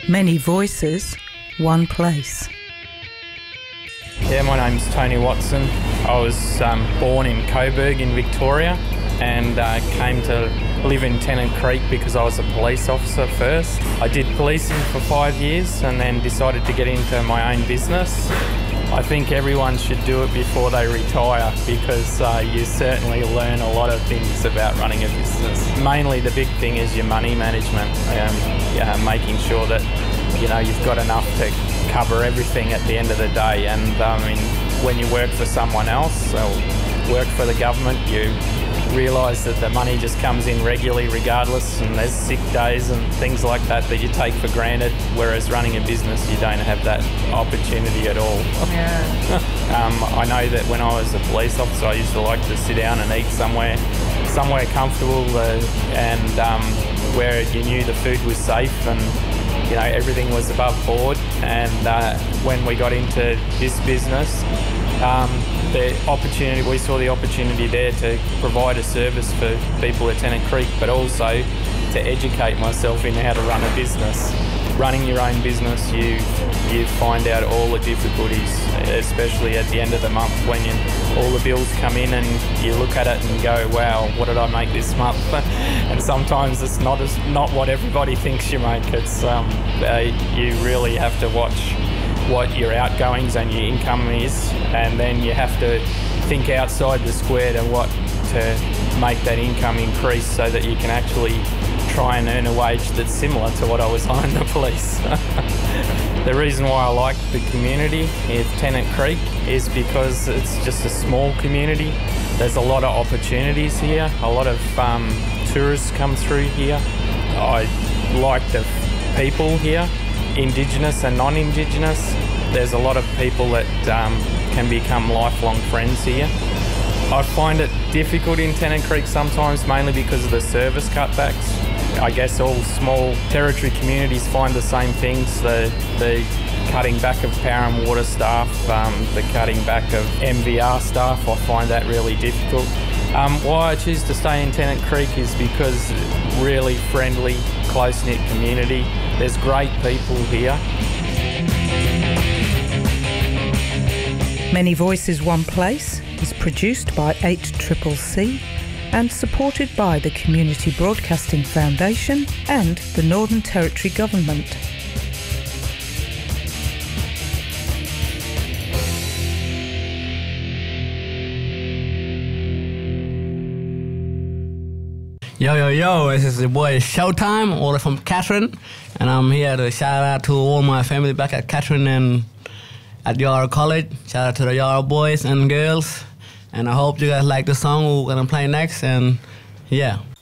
Many voices, one place. Yeah, my name's Tony Watson. I was born in Coburg in Victoria and came to live in Tennant Creek because I was a police officer first. I did policing for 5 years and then decided to get into my own business. I think everyone should do it before they retire because you certainly learn a lot of things about running a business. Mainly the big thing is your money management, making sure that you've got enough to cover everything at the end of the day. And when you work for someone else or work for the government, you realise that the money just comes in regularly regardless, and there's sick days and things like that you take for granted, whereas running a business you don't have that opportunity at all. I know that when I was a police officer I used to like to sit down and eat somewhere comfortable and where you knew the food was safe and everything was above board. And when we got into this business, we saw the opportunity there to provide a service for people at Tennant Creek, but also to educate myself in how to run a business. Running your own business, you find out all the difficulties, especially at the end of the month when all the bills come in and you look at it and go, wow, what did I make this month? And sometimes it's not what everybody thinks you make. It's you really have to watch what your outgoings and your income is, and then you have to think outside the square to make that income increase so that you can actually try and earn a wage that's similar to what I was on in the police. The reason why I like the community of Tennant Creek is because it's just a small community. There's a lot of opportunities here. A lot of tourists come through here. I like the people here, Indigenous and non-Indigenous. There's a lot of people that can become lifelong friends here. I find it difficult in Tennant Creek sometimes, mainly because of the service cutbacks. I guess all small territory communities find the same things, the cutting back of power and water staff, the cutting back of MVR staff. I find that really difficult. Why I choose to stay in Tennant Creek is because really friendly, close-knit community. There's great people here. Many Voices, One Place is produced by 8CCC and supported by the Community Broadcasting Foundation and the Northern Territory Government. Yo, this is your boy Showtime, all from Katherine, and I'm here to shout out to all my family back at Katherine and at Yarra College. Shout out to the Yarra boys and girls, and I hope you guys like the song we're gonna play next, and yeah.